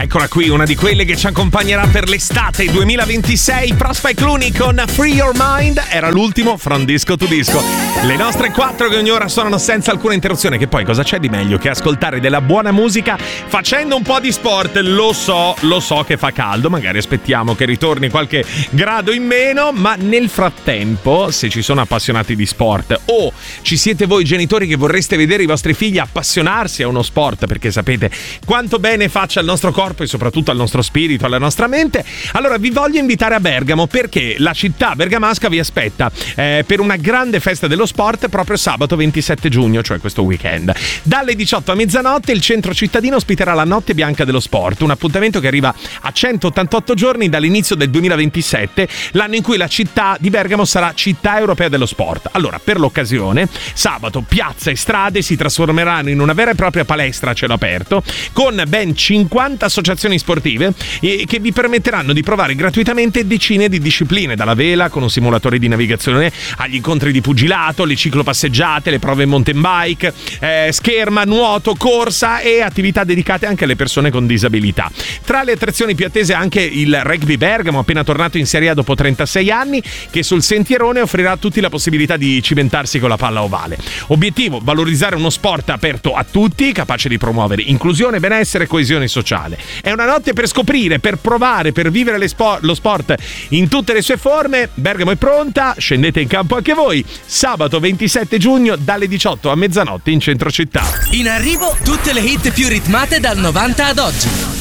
Eccola qui, una di quelle che ci accompagnerà per l'estate 2026. Prospect Clooney con Free Your Mind. Era l'ultimo From Disco to Disco. Le nostre 4 che ogni ora suonano senza alcuna interruzione. Che poi cosa c'è di meglio che ascoltare della buona musica facendo un po' di sport? Lo so che fa caldo. Magari aspettiamo che ritorni qualche grado in meno. Ma nel frattempo, se ci sono appassionati di sport o ci siete voi genitori che vorreste vedere i vostri figli appassionarsi a uno sport, perché sapete quanto bene faccia al nostro corpo e soprattutto al nostro spirito, alla nostra mente, allora vi voglio invitare a Bergamo, perché la città bergamasca vi aspetta per una grande festa dello sport proprio sabato 27 giugno, cioè questo weekend. Dalle 18 a mezzanotte il centro cittadino ospiterà la Notte Bianca dello Sport, un appuntamento che arriva a 188 giorni dall'inizio del 2027, l'anno in cui la città di Bergamo sarà città europea dello sport. Allora, per l'occasione, sabato piazza e strade si trasformeranno in una vera e propria palestra a cielo aperto con ben 50 associazioni sportive che vi permetteranno di provare gratuitamente decine di discipline, dalla vela con un simulatore di navigazione agli incontri di pugilato, le ciclopasseggiate, le prove mountain bike, scherma, nuoto, corsa e attività dedicate anche alle persone con disabilità. Tra le attrazioni più attese anche il Rugby Bergamo, appena tornato in Serie A dopo 36 anni, che sul sentierone offrirà a tutti la possibilità di cimentarsi con la palla ovale. Obiettivo: valorizzare uno sport aperto a tutti, capace di promuovere inclusione, benessere e coesione sociale. È una notte per scoprire, per provare, per vivere lo sport in tutte le sue forme. Bergamo è pronta, scendete in campo anche voi. Sabato 27 giugno dalle 18 a mezzanotte in centro città. In arrivo tutte le hit più ritmate dal 90 ad oggi.